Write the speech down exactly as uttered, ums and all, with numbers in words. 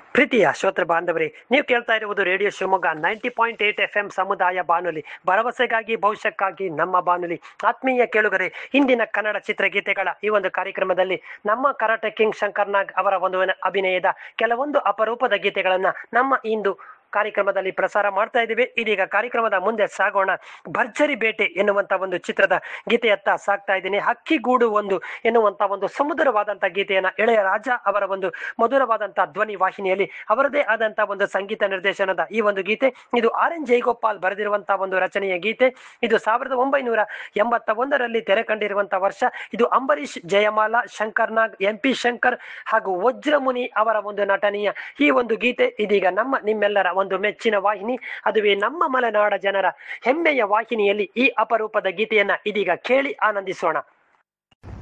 ಪ್ರೀತಿಯ ಶ್ರೋತೃ ಬಾಂಧವರೇ, ನೀವು ಕೇಳ್ತಾ ಇರುವುದು radio Shivamogga ninety point eight F M ಸಮುದಾಯ ಬಾನುಲಿ, ಭರವಸೆಗಾಗಿ ಭವಿಷ್ಯಕ್ಕಾಗಿ ನಮ್ಮ ಬಾನುಲಿ. ಆತ್ಮೀಯ ಕೇಳುಗರೆ, ಇಂದಿನ ಕನ್ನಡ ಚಿತ್ರಗೀತೆಗಳ ಈ ಒಂದು ಕಾರ್ಯಕ್ರಮದಲ್ಲಿ ನಮ್ಮ ಕರಾಟೆ ಕಿಂಗ್ ಶಂಕರ್ ನಾಗ್ ಅವರ ಒಂದು ಅಭಿನಯದ ಕೆಲವೊಂದು ಅಪರೂಪದ ಗೀತೆಗಳನ್ನ ನಮ್ಮ ಇಂದು ಕಾರ್ಯಕ್ರಮದಲ್ಲಿ ಪ್ರಸಾರ ಮಾಡ್ತಾ ಇದ್ದೀವಿ. ಇದೀಗ ಕಾರ್ಯಕ್ರಮದ ಮುಂದೆ ಸಾಗೋಣ. ಭರ್ಜರಿ ಬೇಟೆ ಎನ್ನುವಂತ ಒಂದು ಚಿತ್ರದ ಗೀತೆಯತ್ತ ಸಾಗ್ತಾ ಇದ್ದೀನಿ. ಹಕ್ಕಿಗೂಡು ಒಂದು ಎನ್ನುವಂತ ಒಂದು ಸುಮಧುರವಾದಂತ ಗೀತೆಯನ್ನ ಎಳೆಯ ರಾಜ ಅವರ ಒಂದು ಮಧುರವಾದಂತಹ ಧ್ವನಿ ವಾಹಿನಿಯಲ್ಲಿ ಅವರದೇ ಆದಂತಹ ಒಂದು ಸಂಗೀತ ನಿರ್ದೇಶನದ ಈ ಒಂದು ಗೀತೆ, ಇದು ಆರ್ ಎನ್ ಜಯಗೋಪಾಲ್ ಬರೆದಿರುವಂತಹ ಒಂದು ರಚನೆಯ ಗೀತೆ. ಇದು ಸಾವಿರದ ಒಂಬೈನೂರ ಎಂಬತ್ತ ಒಂದರಲ್ಲಿ ತೆರೆ ಕಂಡಿರುವಂತಹ ವರ್ಷ. ಇದು ಅಂಬರೀಶ್, ಜಯಮಾಲಾ, ಶಂಕರ್ ನಾಗ್, ಎಂ ಪಿ ಶಂಕರ್ ಹಾಗೂ ವಜ್ರಮುನಿ ಅವರ ಒಂದು ನಟನೆಯ ಈ ಒಂದು ಗೀತೆ ಇದೀಗ ನಮ್ಮ ನಿಮ್ಮೆಲ್ಲರ ಒಂದು ಮೆಚ್ಚಿನ ವಾಹಿನಿ, ಅದುವೇ ನಮ್ಮ ಮಲೆನಾಡ ಜನರ ಹೆಮ್ಮೆಯ ವಾಹಿನಿಯಲ್ಲಿ ಈ ಅಪರೂಪದ ಗೀತೆಯನ್ನ ಇದೀಗ ಕೇಳಿ ಆನಂದಿಸೋಣ.